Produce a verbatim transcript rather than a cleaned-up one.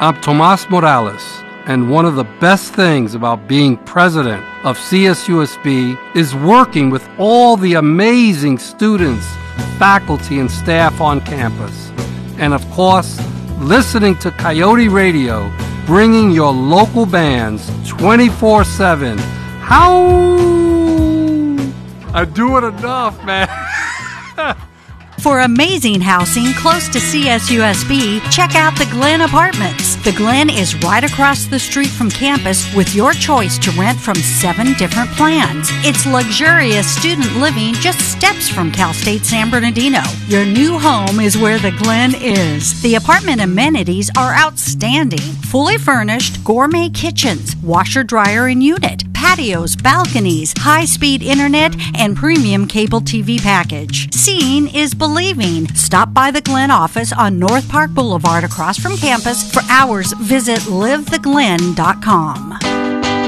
I'm Tomas Morales, and one of the best things about being president of C S U S B is working with all the amazing students, faculty, and staff on campus. And of course, listening to Coyote Radio, bringing your local bands twenty-four seven. How? I do it enough, man. For amazing housing close to C S U S B, check out the Glen Apartments. The Glen is right across the street from campus with your choice to rent from seven different plans. It's luxurious student living just steps from Cal State San Bernardino. Your new home is where the Glen is. The apartment amenities are outstanding. Fully furnished, gourmet kitchens, washer, dryer, and unit, patios, balconies, high-speed internet, and premium cable T V package. Seeing is believing. Stop by the Glen office on North Park Boulevard across from campus. For hours, visit live the glen dot com.